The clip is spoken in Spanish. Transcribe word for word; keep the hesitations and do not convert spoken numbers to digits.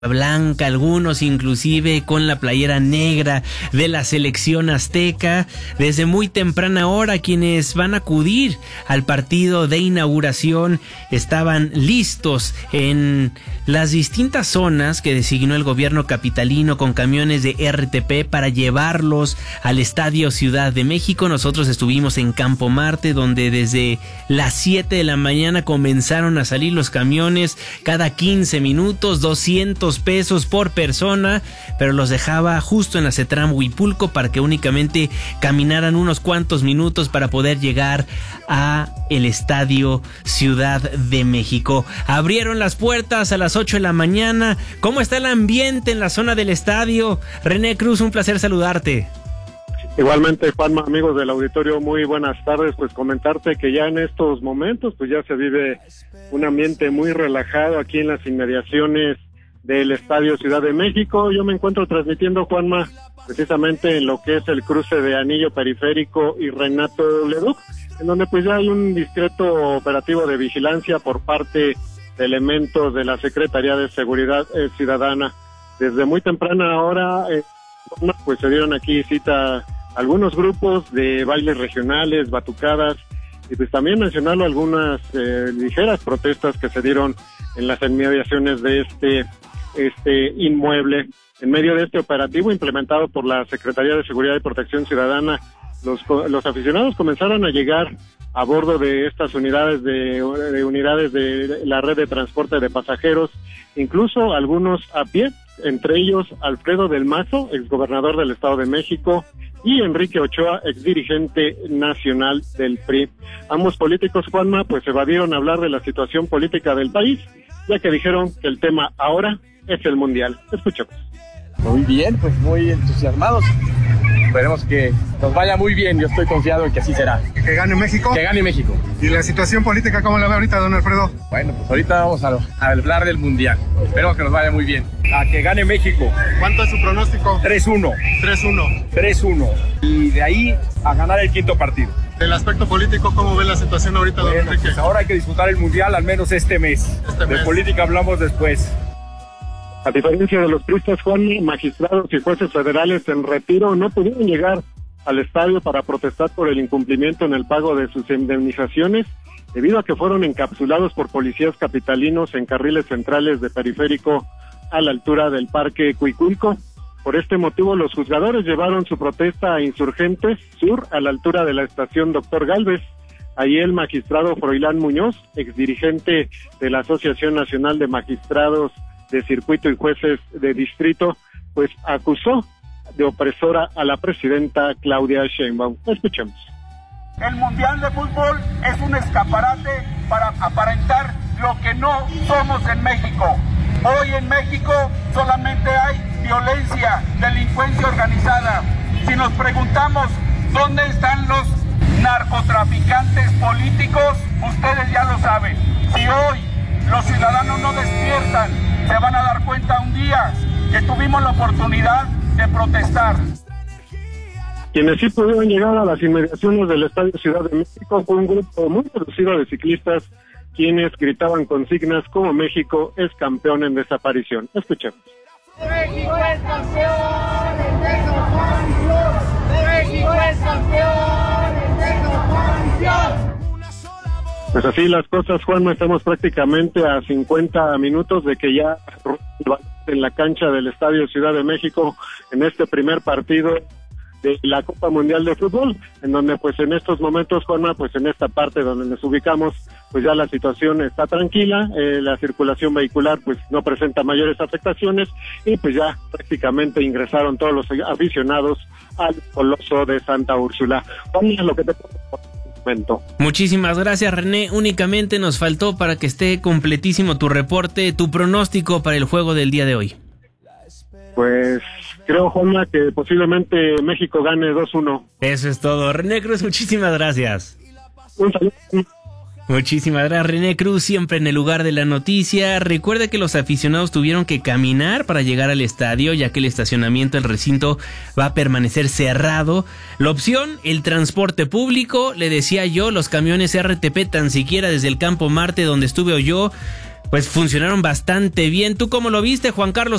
blanca, algunos inclusive con la playera negra de la selección azteca. Desde muy temprana hora, quienes van a acudir al partido de inauguración estaban listos en las distintas zonas que designó el gobierno capitalino con camiones de R T P para llevarlos al Estadio Ciudad de México. Nosotros estuvimos en Campo Marte, donde desde las siete de la mañana comenzaron a salir los camiones cada quince minutos, doscientos pesos por persona, pero los dejaba justo en la CETRAM Huipulco para que únicamente caminaran unos cuantos minutos para poder llegar a el Estadio Ciudad de México. Abrieron las puertas a las ocho de la mañana. ¿Cómo está el ambiente en la zona del estadio? René Cruz, un placer saludarte. Igualmente, Juanma, amigos del auditorio, muy buenas tardes. Pues comentarte que ya en estos momentos pues ya se vive un ambiente muy relajado aquí en las inmediaciones del Estadio Ciudad de México. Yo me encuentro transmitiendo, Juanma, precisamente en lo que es el cruce de Anillo Periférico y Renato Leduc, en donde pues ya hay un discreto operativo de vigilancia por parte de elementos de la Secretaría de Seguridad eh, Ciudadana. Desde muy temprana hora, eh, pues se dieron aquí cita algunos grupos de bailes regionales, batucadas, y pues también mencionarlo algunas eh, ligeras protestas que se dieron en las inmediaciones de este este inmueble. En medio de este operativo implementado por la Secretaría de Seguridad y Protección Ciudadana, los los aficionados comenzaron a llegar a bordo de estas unidades de, de unidades de la red de transporte de pasajeros, incluso algunos a pie, entre ellos Alfredo del Mazo, exgobernador del Estado de México, y Enrique Ochoa, exdirigente nacional del P R I. Ambos políticos, Juanma, pues evadieron hablar de la situación política del país, ya que dijeron que el tema ahora es el Mundial. Escuchemos. Muy bien, pues muy entusiasmados. Esperemos que nos vaya muy bien, yo estoy confiado en que así será. ¿Que gane México? Que gane México. ¿Y la situación política cómo la ve ahorita, don Alfredo? Bueno, pues ahorita vamos a, a hablar del Mundial. Esperemos que nos vaya muy bien. A que gane México. ¿Cuánto es su pronóstico? tres uno. tres uno. tres uno. Y de ahí a ganar el quinto partido. Del aspecto político, ¿cómo ve la situación ahorita, don bueno, Enrique? Pues ahora hay que disfrutar el Mundial, al menos este mes. Este mes. De política hablamos después. A diferencia de los priistas, Juan, magistrados y jueces federales en retiro no pudieron llegar al estadio para protestar por el incumplimiento en el pago de sus indemnizaciones, debido a que fueron encapsulados por policías capitalinos en carriles centrales de periférico a la altura del Parque Cuicuilco. Por este motivo, los juzgadores llevaron su protesta a Insurgentes Sur, a la altura de la estación Doctor Gálvez. Ahí el magistrado Froilán Muñoz, exdirigente de la Asociación Nacional de Magistrados de Circuito y Jueces de Distrito, pues acusó de opresora a la presidenta Claudia Sheinbaum. Escuchemos. El Mundial de Fútbol es un escaparate para aparentar lo que no somos en México. Hoy en México solamente hay violencia, delincuencia organizada. Si nos preguntamos dónde están los narcotraficantes políticos, ustedes ya lo saben. Si hoy los ciudadanos no despiertan, se van a dar cuenta un día que tuvimos la oportunidad de protestar. Quienes sí pudieron llegar a las inmediaciones del Estadio Ciudad de México fue un grupo muy reducido de ciclistas, quienes gritaban consignas como México es campeón en desaparición. Escuchemos. México es campeón en desaparición. México es campeón en desaparición. Pues así las cosas, Juan, estamos prácticamente a cincuenta minutos de que ya en la cancha del Estadio Ciudad de México en este primer partido de la Copa Mundial de Fútbol, en donde pues en estos momentos, Juanma, pues en esta parte donde nos ubicamos, pues ya la situación está tranquila, eh, la circulación vehicular pues no presenta mayores afectaciones y pues ya prácticamente ingresaron todos los aficionados al Coloso de Santa Úrsula. Juanma, lo que te momento. Muchísimas gracias, René. Únicamente nos faltó para que esté completísimo tu reporte, tu pronóstico para el juego del día de hoy. Pues creo, Juanma, que posiblemente México gane dos uno. Eso es todo. René Cruz, muchísimas gracias. Un saludo. Muchísimas gracias, René Cruz, siempre en el lugar de la noticia. Recuerda que los aficionados tuvieron que caminar para llegar al estadio, ya que el estacionamiento del recinto va a permanecer cerrado. La opción, el transporte público, le decía yo, los camiones R T P tan siquiera desde el Campo Marte donde estuve yo, pues funcionaron bastante bien. ¿Tú cómo lo viste, Juan Carlos?